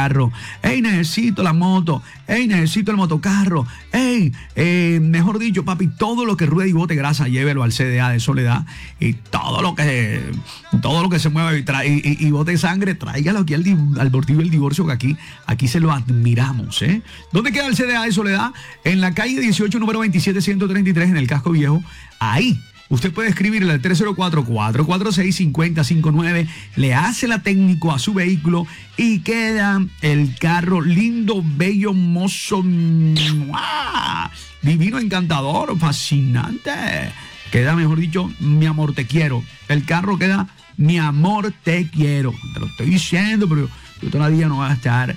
carro. Ey, necesito la moto. Ey, necesito el motocarro. Ey, mejor dicho, papi, todo lo que ruede y bote grasa, llévelo al CDA de Soledad. Y todo lo que se mueva y bote sangre, tráigalo aquí al Portillo del Divorcio, que aquí se lo admiramos, ¿eh? ¿Dónde queda el CDA de Soledad? En la calle 18, número 27133, en el Casco Viejo. Ahí usted puede escribirle al 304-446-5059, le hace la técnico a su vehículo y queda el carro lindo, bello, mozo, ¡mua! Divino, encantador, fascinante. Queda, mejor dicho, mi amor, te quiero. El carro queda, mi amor, te quiero. Te lo estoy diciendo, pero yo todavía no voy a estar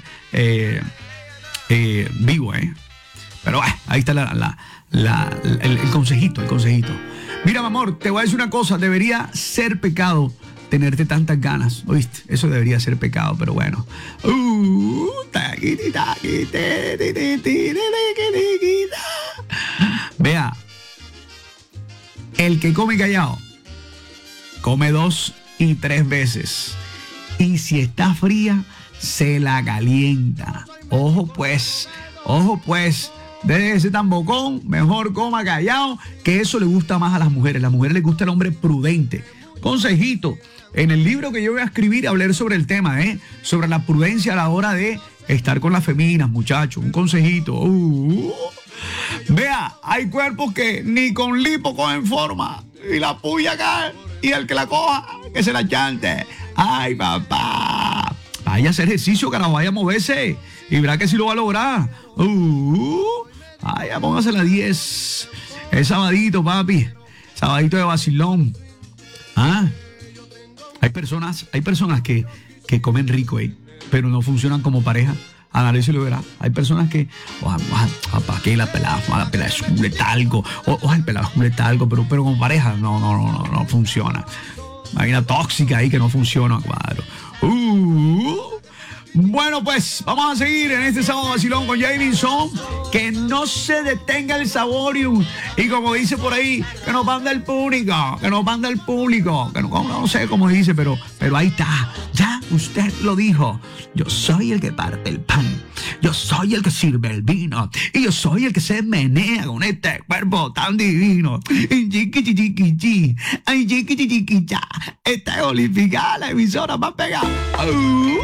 vivo, ¿eh? Pero ahí está el consejito, el consejito. Mira, mi amor, te voy a decir una cosa. Debería ser pecado tenerte tantas ganas, ¿oíste? Eso debería ser pecado, pero bueno. Vea, el que come callado, come 2 y 3 veces. Y si está fría, se la calienta. Ojo pues. Deje de ser tan bocón, mejor coma callado, que eso le gusta más a las mujeres. A las mujeres les gusta el hombre prudente. Consejito, en el libro que yo voy a escribir, hablar sobre el tema, sobre la prudencia a la hora de estar con las feminas, muchachos. Un consejito. Vea, hay cuerpos que ni con lipo cogen forma. Y la puya cae, y el que la coja, que se la chante. Ay, papá. Vaya a hacer ejercicio, carajo, vaya a moverse. Y verá que sí lo va a lograr. Ya póngase la 10. Es sabadito, papi. Sabadito de vacilón. Hay personas que comen rico, pero no funcionan como pareja. Analice y lo verá. Hay personas que, ¿para qué la pelada es un letalgo? El pelado es un letalgo, pero con pareja no funciona. Hay una tóxica ahí que no funciona, cuadro. Bueno, pues vamos a seguir en este sábado vacilón con Javinson. Que no se detenga el saborium. Y como dice por ahí, que nos manda el público. Que no sé cómo dice, pero ahí está. Ya usted lo dijo. Yo soy el que parte el pan. Yo soy el que sirve el vino. Y yo soy el que se menea con este cuerpo tan divino. Ay, esta es Olimpicada, la emisora más pegada.